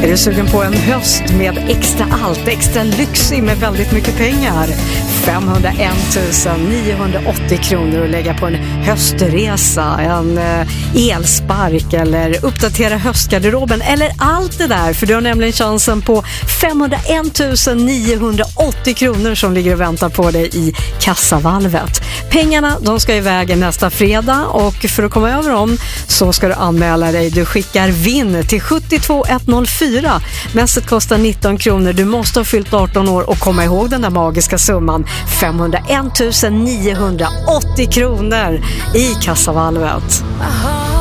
Är du sugen på en höst med extra allt, extra lyxig med väldigt mycket pengar? 501 980 kronor att lägga på en höstresa, en elspark eller uppdatera höstgarderoben eller allt det där. För du har nämligen chansen på 501 980 kronor som ligger och väntar på dig i kassavalvet. Pengarna, de ska iväg nästa fredag och för att komma över dem så ska du anmäla dig. Du skickar vinn till 72104. Mässet kostar 19 kronor. Du måste ha fyllt 18 år och komma ihåg den där magiska summan. 501 980 kronor i kassavalvet.